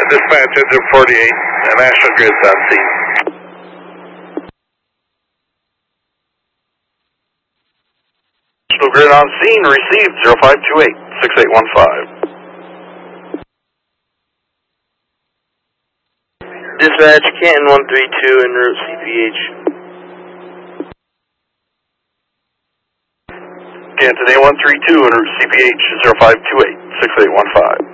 Dispatch engine 48, National Grid's on scene. National Grid on scene, received 0528, 6815. Dispatch, Canton 132 en route CPH. Canton A132 en route CPH 0528, 6815.